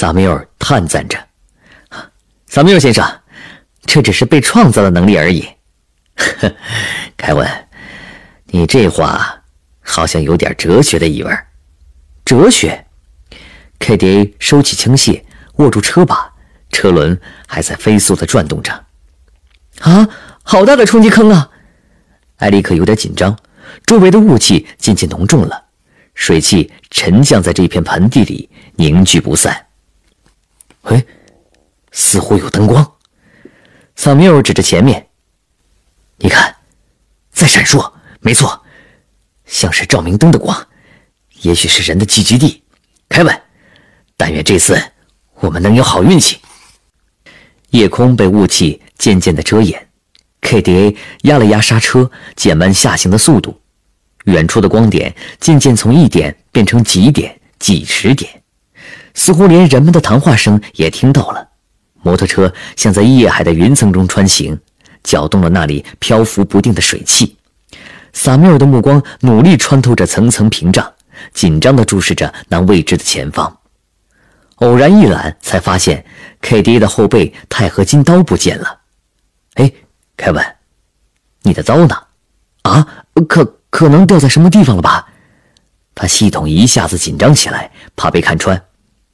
萨缪尔叹赞着。萨缪尔先生，这只是被创造的能力而已。凯文，你这话好像有点哲学的意味。哲学？KDA 收起枪械，握住车把，车轮还在飞速地转动着。啊，好大的冲击坑啊！艾利克有点紧张，周围的雾气渐渐浓重了，水汽沉降在这片盆地里，凝聚不散。哎，似乎有灯光。萨缪尔指着前面，你看，在闪烁，没错，像是照明灯的光，也许是人的聚集地。凯文，但愿这次我们能有好运气。夜空被雾气渐渐地遮掩， KDA 压了压刹车，减慢下行的速度。远处的光点渐渐从1点变成几点、几十点，似乎连人们的谈话声也听到了。摩托车像在夜海的云层中穿行，搅动了那里漂浮不定的水汽。萨缪尔的目光努力穿透着层层屏障，紧张地注视着那未知的前方。偶然一览，才发现 KDA 的后背钛合金刀不见了。哎，凯文，你的刀呢？啊，可能掉在什么地方了吧？他系统一下子紧张起来，怕被看穿。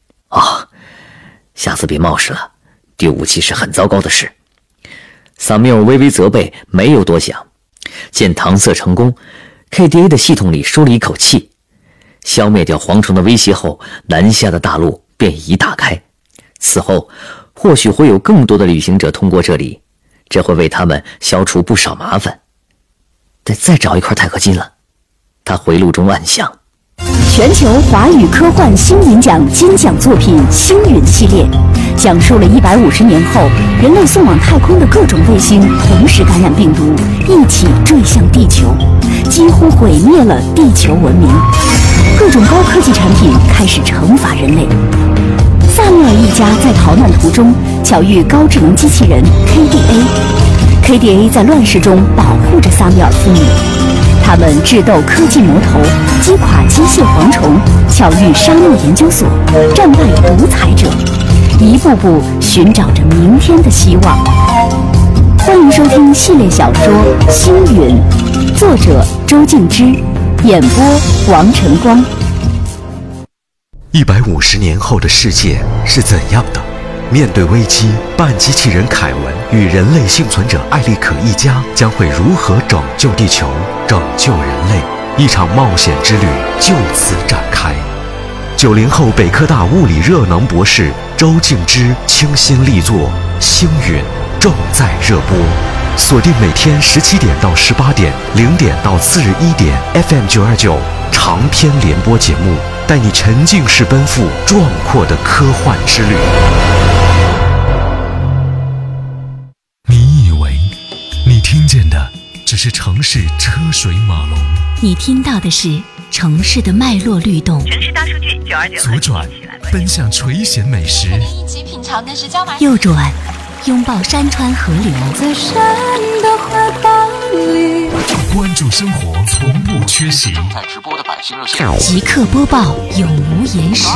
下次别冒失了，丢武器是很糟糕的事。萨缪尔微微责备，没有多想。见搪塞成功， KDA 的系统里舒了一口气。消灭掉蝗虫的威胁后，南下的大路便已打开。此后或许会有更多的旅行者通过这里，这会为他们消除不少麻烦。得再找一块钛合金了，他回路中暗想。 全球华语科幻星云奖金奖作品《星云》系列，讲述了150年后人类送往太空的各种卫星同时感染病毒，一起坠向地球，几乎毁灭了地球文明。各种高科技产品开始惩罚人类。萨缪尔一家在逃难途中巧遇高智能机器人 KDA 在乱世中保护着萨缪尔父母。他们智斗科技魔头，击垮机械蝗虫，巧遇沙漠研究所，战败独裁者，一步步寻找着明天的希望。欢迎收听系列小说《星云》，作者周静之，演播王晨光。 150年后的世界是怎样的？面对危机，半机器人凯文与人类幸存者艾利克一家将会如何拯救地球、拯救人类？一场冒险之旅就此展开。90后北科大物理热能博士周静之倾心力作《星云》正在热播，锁定每天17点到18点，0点到次日1点 FM 929长篇联播节目，带你沉浸式奔赴壮阔的科幻之旅。 你以为你听见的只是城市车水马龙， 你听到的是城市的脉络律动。 城市大数据929， 左转奔向垂涎美食， 一起品尝的是椒麻。 右转拥抱山川河流， 在山的怀抱里， 关注生活从不缺席。 正在直播的百姓热线， 即刻播报，永无延时。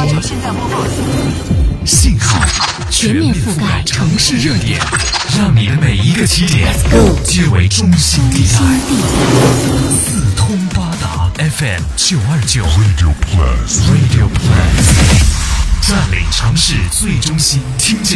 信号全面覆盖城市热点，让你的每一个起点皆为中心地带。四通八达 FM 929 Radio Plus， 占领城市最中心，听见